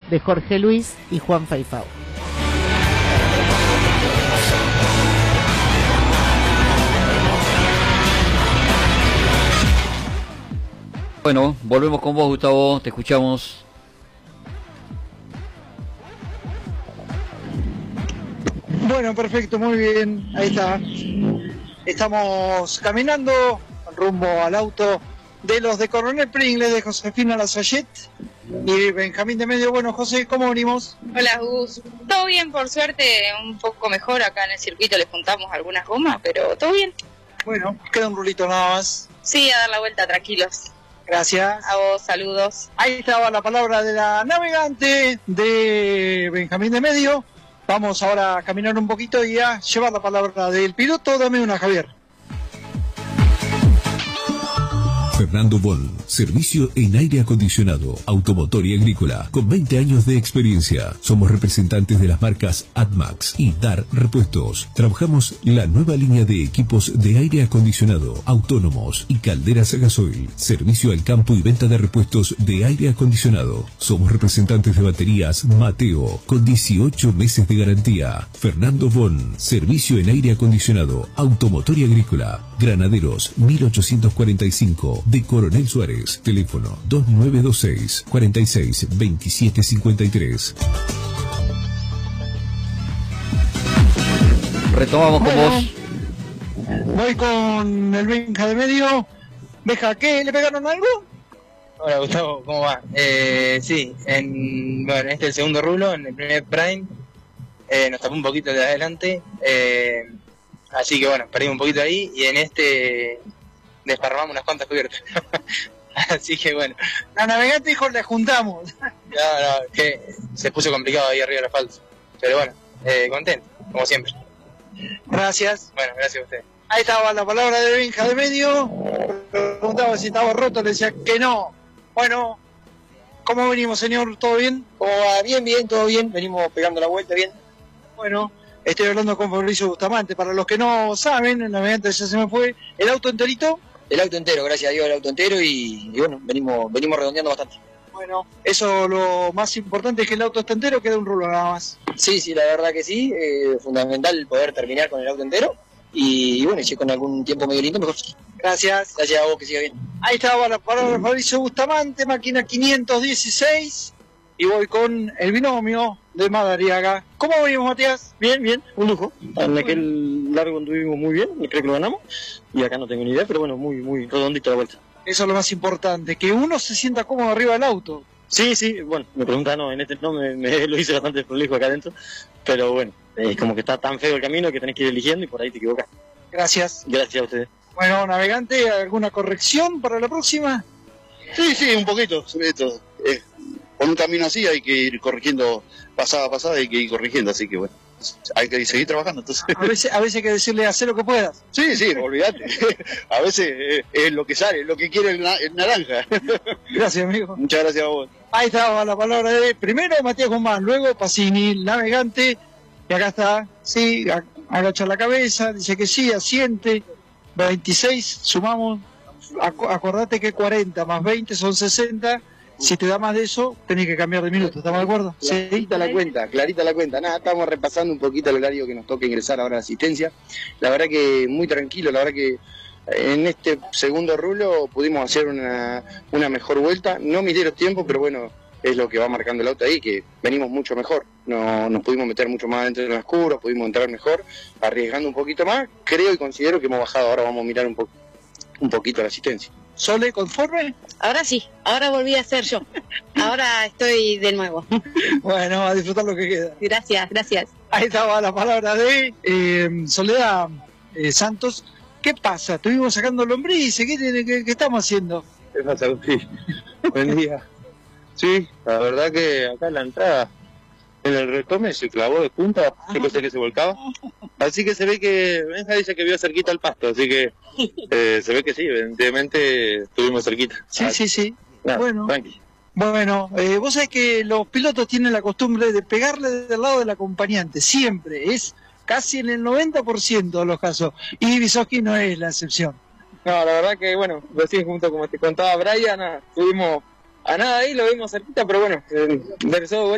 de Jorge Luis y Juan Feifau. Bueno, volvemos con vos, Gustavo, te escuchamos. Bueno, perfecto, muy bien, ahí está. Estamos caminando rumbo al auto de los de Coronel Pringles, de Josefina Lasayette y Benjamín de Medio. Bueno, José, ¿cómo venimos? Hola, Gus. Todo bien, por suerte, un poco mejor. Acá en el circuito le juntamos algunas gomas, pero todo bien. Bueno, queda un rulito nada más. Sí, a dar la vuelta, tranquilos. Gracias. A vos, saludos. Ahí estaba la palabra de la navegante de Benjamín de Medio. Vamos ahora a caminar un poquito y a llevar la palabra del piloto. Dame una, Javier. Fernando Bon, servicio en aire acondicionado, automotor y agrícola, con 20 años de experiencia. Somos representantes de las marcas AdMax y DAR Repuestos. Trabajamos la nueva línea de equipos de aire acondicionado, autónomos y calderas a gasoil. Servicio al campo y venta de repuestos de aire acondicionado. Somos representantes de baterías Mateo, con 18 meses de garantía. Fernando Bon, servicio en aire acondicionado, automotor y agrícola. Granaderos 1845 de Coronel Suárez. Teléfono 2926 46 27 53. Retomamos con vos. Voy con el Benja de Medio. Benja, ¿qué? ¿Le pegaron algo? Hola Gustavo, ¿cómo va? Sí, bueno, este es el segundo rulo, en el primer prime nos tapó un poquito de adelante, así que bueno, perdimos un poquito ahí y en este desparramamos unas cuantas cubiertas. Así que bueno. La navegante dijo, le juntamos. No, que se puso complicado ahí arriba del asfalto. Pero bueno, contento, como siempre. Gracias. Bueno, gracias a ustedes. Ahí estaba la palabra de Benja de Medio. Preguntaba si estaba roto, le decía que no. Bueno, ¿cómo venimos, señor? ¿Todo bien? ¿Cómo va? Bien, todo bien. Venimos pegando la vuelta, bien. Bueno, estoy hablando con Fabricio Bustamante. Para los que no saben, el navegante ya se me fue. ¿El auto enterito? El auto entero, gracias a Dios, el auto entero y bueno, venimos redondeando bastante. Bueno, eso lo más importante es que el auto está entero, queda un rulo nada más. Sí, la verdad que sí. Fundamental poder terminar con el auto entero. Y bueno, si con algún tiempo medio lindo, mejor. Gracias. Gracias a vos, que siga bien. Ahí estaba la palabra de Fabricio Bustamante, máquina 516. Y voy con el binomio de Madariaga. ¿Cómo venimos, Matías? Bien, un lujo. En aquel largo anduvimos muy bien, creo que lo ganamos. Y acá no tengo ni idea, pero bueno, muy redondito la vuelta. Eso es lo más importante, que uno se sienta cómodo arriba del auto. Sí, bueno, me preguntan, no, en este no, me lo hice bastante prolijo acá adentro. Pero bueno, es como que está tan feo el camino que tenés que ir eligiendo y por ahí te equivocas. Gracias. Gracias a ustedes. Bueno, navegante, ¿alguna corrección para la próxima? Sí, un poquito, sobre todo. Con un camino así hay que ir corrigiendo, pasada a pasada hay que ir corrigiendo, así que bueno, hay que seguir trabajando. Entonces. A veces hay que decirle, hacer lo que puedas. Sí, olvídate. A veces es lo que sale, lo que quiere el naranja. Gracias, amigo. Muchas gracias a vos. Ahí estaba la palabra de primero Matías Guzmán, luego Pacini, navegante, y acá está, sí, agacha la cabeza, dice que sí, asiente, 26, sumamos, acordate que 40 más 20 son 60, si te da más de eso, tenés que cambiar de minuto, ¿estamos de acuerdo? Clarita la cuenta, nada, estamos repasando un poquito el horario que nos toca ingresar ahora a la asistencia, la verdad que muy tranquilo, la verdad que en este segundo rulo pudimos hacer una mejor vuelta, no miré los tiempos, pero bueno, es lo que va marcando el auto ahí, que venimos mucho mejor, nos pudimos meter mucho más dentro de las curvas, pudimos entrar mejor, arriesgando un poquito más, creo y considero que hemos bajado, ahora vamos a mirar un poquito la asistencia. ¿Sole, conforme? Ahora sí, ahora volví a ser yo, ahora estoy de nuevo. Bueno, a disfrutar lo que queda. Gracias. Ahí estaba la palabra de Soledad Santos. ¿Qué pasa? Estuvimos sacando lombrices, ¿qué estamos haciendo? ¿Qué pasa, Agustín? Buen día. Sí, la verdad que acá en la entrada, en el retome, se clavó de punta, yo pensé que se volcaba. Así que se ve que, Benja dice que vio cerquita el pasto, así que se ve que sí, evidentemente estuvimos cerquita. Sí. Nada, bueno, tranqui. Bueno, vos sabés que los pilotos tienen la costumbre de pegarle del lado del acompañante, siempre, es casi en el 90% de los casos, y Vysotsky no es la excepción. No, la verdad que bueno, recién junto como te contaba Brian, estuvimos a nada ahí, lo vimos cerquita, pero bueno, regresó de vuelta.